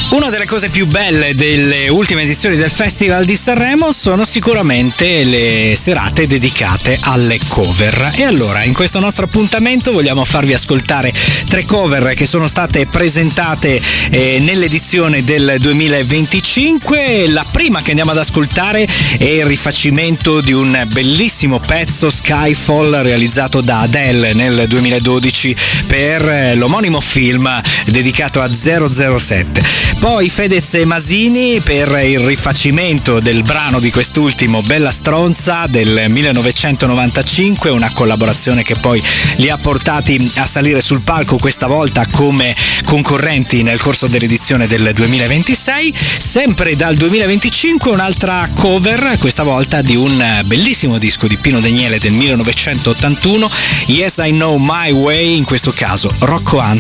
Una delle cose più belle delle ultime edizioni del Festival di Sanremo sono sicuramente le serate dedicate alle cover. E allora, in questo nostro appuntamento vogliamo farvi ascoltare 3 cover che sono state presentate nell'edizione del 2025. La prima che andiamo ad ascoltare è il rifacimento di un bellissimo pezzo, Skyfall, realizzato da Adele nel 2012 per l'omonimo film dedicato a 007. Poi Fedez e Masini per il rifacimento del brano di quest'ultimo, Bella Stronza, del 1995, una collaborazione che poi li ha portati a salire sul palco, questa volta come concorrenti nel corso dell'edizione del 2026. Sempre dal 2025 un'altra cover, questa volta di un bellissimo disco di Pino Daniele del 1981, Yes I Know My Way, in questo caso Rocco Hunt